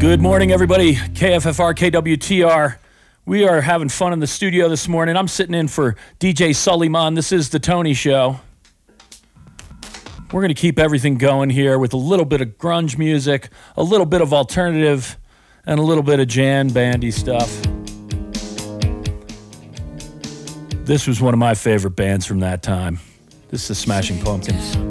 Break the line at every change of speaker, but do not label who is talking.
Good morning, everybody. KFFR, KWTR. We are having fun in the studio this morning. I'm sitting in for DJ Suleiman. This is The Tony Show. We're going to keep everything going here with a little bit of grunge music, a little bit of alternative, and a little bit of jam bandy stuff. This was one of my favorite bands from that time. This is the Smashing Pumpkins.